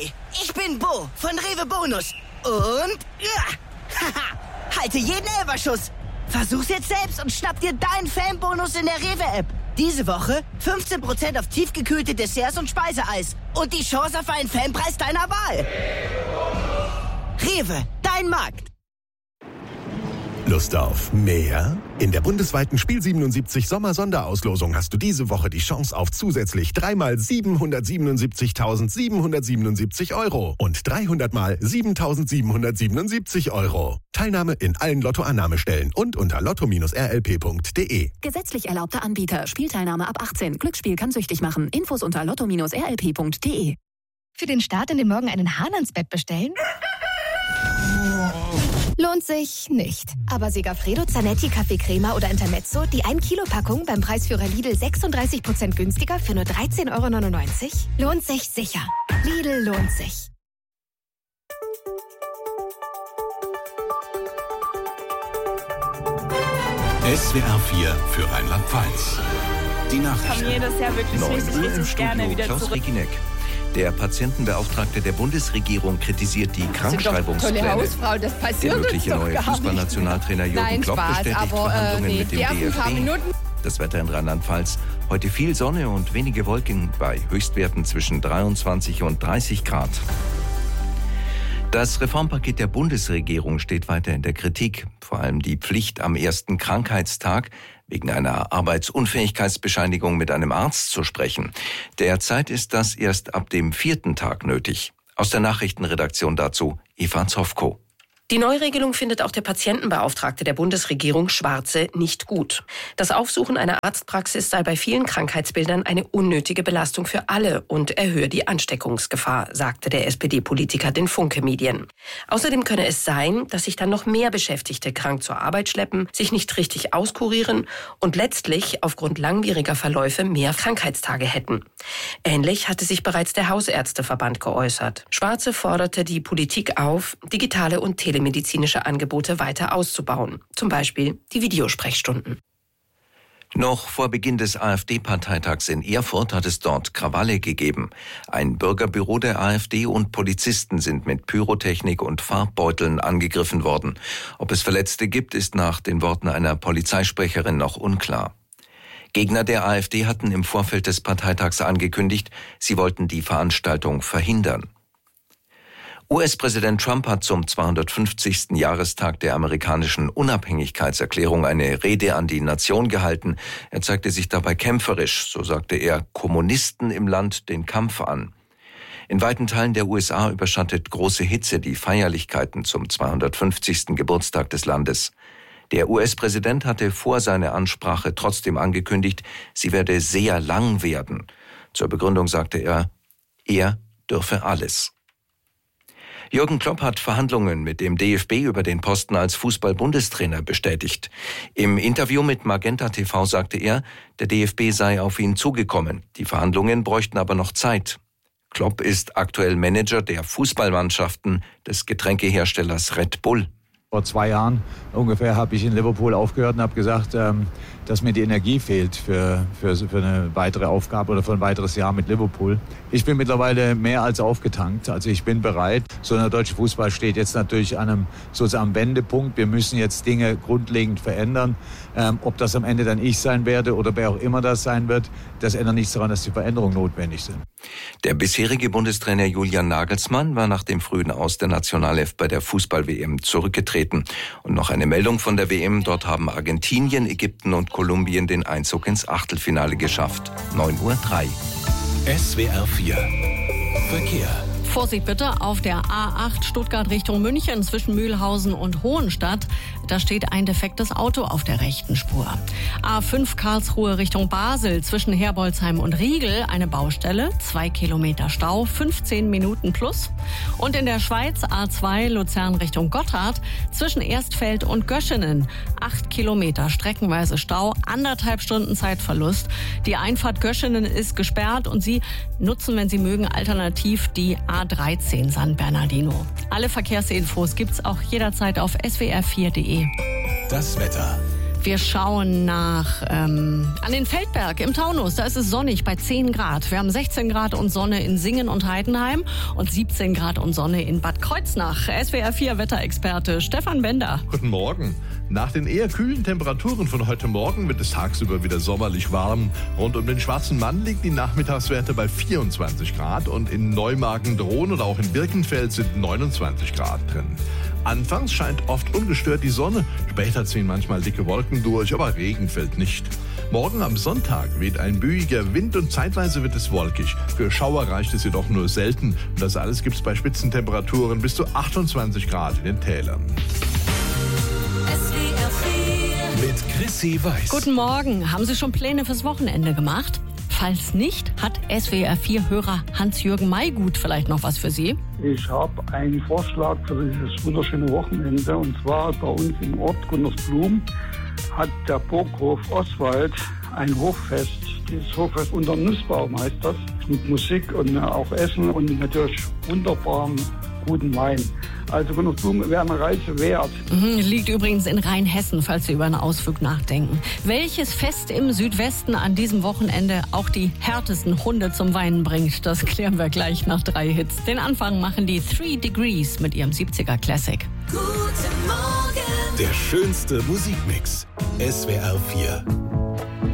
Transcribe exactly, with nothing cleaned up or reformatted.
Hi, ich bin Bo von Rewe Bonus. Und ja, haha, halte jeden Elferschuss. Versuch's jetzt selbst und schnapp dir deinen Fanbonus in der Rewe-App. Diese Woche fünfzehn Prozent auf tiefgekühlte Desserts und Speiseeis. Und die Chance auf einen Fanpreis deiner Wahl. Rewe, dein Markt. Lust auf mehr? In der bundesweiten Spiel siebenundsiebzig Sommer-Sonderauslosung hast du diese Woche die Chance auf zusätzlich dreimal siebenhundertsiebenundsiebzigtausendsiebenhundertsiebenundsiebzig Euro und dreihundert mal siebentausendsiebenhundertsiebenundsiebzig Euro. Teilnahme in allen Lottoannahmestellen und unter lotto Bindestrich r l p punkt d e. Gesetzlich erlaubter Anbieter. Spielteilnahme ab achtzehn. Glücksspiel kann süchtig machen. Infos unter lotto Bindestrich r l p punkt d e. Für den Start in den Morgen einen Hahn ans Bett bestellen? Lohnt sich nicht. Aber Segafredo, Zanetti, Kaffee Crema oder Intermezzo, die ein Kilo Packung beim Preisführer Lidl sechsunddreißig Prozent günstiger für nur dreizehn Euro neunundneunzig? Lohnt sich sicher. Lidl lohnt sich. S W R vier für Rheinland-Pfalz. Die Nachrichten. Ich komme jedes Jahr wirklich richtig, richtig gerne wieder Klaus zurück. Reginek. Der Patientenbeauftragte der Bundesregierung kritisiert die Krankschreibungspläne. Tolle Hausfrau, das passiert Der mögliche uns doch neue gar Fußballnationaltrainer Jürgen Nein, Klopp Spaß, bestätigt aber, Verhandlungen äh, nee, mit dem die ersten paar D F B. Minuten. Das Wetter in Rheinland-Pfalz. Heute viel Sonne und wenige Wolken bei Höchstwerten zwischen dreiundzwanzig und dreißig Grad. Das Reformpaket der Bundesregierung steht weiter in der Kritik. Vor allem die Pflicht, am ersten Krankheitstag wegen einer Arbeitsunfähigkeitsbescheinigung mit einem Arzt zu sprechen. Derzeit ist das erst ab dem vierten Tag nötig. Aus der Nachrichtenredaktion dazu Eva Zofko. Die Neuregelung findet auch der Patientenbeauftragte der Bundesregierung Schwarze nicht gut. Das Aufsuchen einer Arztpraxis sei bei vielen Krankheitsbildern eine unnötige Belastung für alle und erhöhe die Ansteckungsgefahr, sagte der S P D-Politiker den Funke-Medien. Außerdem könne es sein, dass sich dann noch mehr Beschäftigte krank zur Arbeit schleppen, sich nicht richtig auskurieren und letztlich aufgrund langwieriger Verläufe mehr Krankheitstage hätten. Ähnlich hatte sich bereits der Hausärzteverband geäußert. Schwarze forderte die Politik auf, digitale und telemedizinische Angebote weiter auszubauen, zum Beispiel die Videosprechstunden. Noch vor Beginn des AfD-Parteitags in Erfurt hat es dort Krawalle gegeben. Ein Bürgerbüro der AfD und Polizisten sind mit Pyrotechnik und Farbbeuteln angegriffen worden. Ob es Verletzte gibt, ist nach den Worten einer Polizeisprecherin noch unklar. Gegner der AfD hatten im Vorfeld des Parteitags angekündigt, sie wollten die Veranstaltung verhindern. U S-Präsident Trump hat zum zweihundertfünfzigsten Jahrestag der amerikanischen Unabhängigkeitserklärung eine Rede an die Nation gehalten. Er zeigte sich dabei kämpferisch, so sagte er, Kommunisten im Land den Kampf an. In weiten Teilen der U S A überschattet große Hitze die Feierlichkeiten zum zweihundertfünfzigsten Geburtstag des Landes. Der U S-Präsident hatte vor seiner Ansprache trotzdem angekündigt, sie werde sehr lang werden. Zur Begründung sagte er, er dürfe alles. Jürgen Klopp hat Verhandlungen mit dem D F B über den Posten als Fußball-Bundestrainer bestätigt. Im Interview mit Magenta T V sagte er, der D F B sei auf ihn zugekommen. Die Verhandlungen bräuchten aber noch Zeit. Klopp ist aktuell Manager der Fußballmannschaften des Getränkeherstellers Red Bull. Vor zwei Jahren ungefähr habe ich in Liverpool aufgehört und habe gesagt, ähm, dass mir die Energie fehlt für, für, für eine weitere Aufgabe oder für ein weiteres Jahr mit Liverpool. Ich bin mittlerweile mehr als aufgetankt. Also ich bin bereit. So der deutsche Fußball steht jetzt natürlich an einem sozusagen Wendepunkt. Wir müssen jetzt Dinge grundlegend verändern. Ähm, ob das am Ende dann ich sein werde oder wer auch immer das sein wird, das ändert nichts daran, dass die Veränderungen notwendig sind. Der bisherige Bundestrainer Julian Nagelsmann war nach dem frühen Aus der Nationalelf bei der Fußball-W M zurückgetreten. Und noch eine Meldung von der W M. Dort haben Argentinien, Ägypten und Kolumbien den Einzug ins Achtelfinale geschafft. neun Uhr drei. S W R vier Verkehr. Vorsicht bitte auf der A acht Stuttgart Richtung München zwischen Mühlhausen und Hohenstadt. Da steht ein defektes Auto auf der rechten Spur. A fünf Karlsruhe Richtung Basel zwischen Herbolzheim und Riegel eine Baustelle, zwei Kilometer Stau, fünfzehn Minuten plus. Und in der Schweiz A zwei Luzern Richtung Gotthard zwischen Erstfeld und Göschenen, acht Kilometer streckenweise Stau, anderthalb Stunden Zeitverlust. Die Einfahrt Göschenen ist gesperrt und Sie nutzen, wenn Sie mögen, alternativ die A dreizehn San Bernardino. Alle Verkehrsinfos gibt's auch jederzeit auf s w r vier punkt d e. Das Wetter. Wir schauen nach ähm, an den Feldberg im Taunus. Da ist es sonnig bei zehn Grad. Wir haben sechzehn Grad und Sonne in Singen und Heidenheim und siebzehn Grad und Sonne in Bad Kreuznach. S W R vier Wetterexperte Stefan Bender. Guten Morgen. Nach den eher kühlen Temperaturen von heute Morgen wird es tagsüber wieder sommerlich warm. Rund um den Schwarzen Mann liegen die Nachmittagswerte bei vierundzwanzig Grad und in Neumagen-Dhron oder auch in Birkenfeld sind neunundzwanzig Grad drin. Anfangs scheint oft ungestört die Sonne, später ziehen manchmal dicke Wolken durch, aber Regen fällt nicht. Morgen am Sonntag weht ein büiger Wind und zeitweise wird es wolkig. Für Schauer reicht es jedoch nur selten. Und das alles gibt es bei Spitzentemperaturen bis zu achtundzwanzig Grad in den Tälern. Mit Chrissy Weiß. Guten Morgen. Haben Sie schon Pläne fürs Wochenende gemacht? Falls nicht, hat S W R vier Hörer Hans-Jürgen Maygut vielleicht noch was für Sie? Ich habe einen Vorschlag für dieses wunderschöne Wochenende. Und zwar bei uns im Ort Gundersblum hat der Burghof Oswald ein Hochfest. Dieses Hochfest unter Nussbaum heißt das. Mit Musik und auch Essen und natürlich wunderbarem guten Wein. Also Gundersblum wäre eine Reise wert. Mhm, liegt übrigens in Rheinhessen, falls Sie über einen Ausflug nachdenken. Welches Fest im Südwesten an diesem Wochenende auch die härtesten Hunde zum Weinen bringt, das klären wir gleich nach drei Hits. Den Anfang machen die Three Degrees mit ihrem siebziger Classic. Guten Morgen. Der schönste Musikmix. S W R vier.